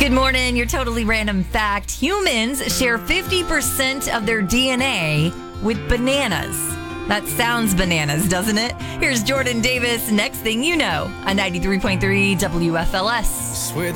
Good morning. Your totally random fact. Humans share 50% of their DNA with bananas. That sounds bananas, doesn't it? Here's Jordan Davis. Next thing you know, on 93.3 WFLS.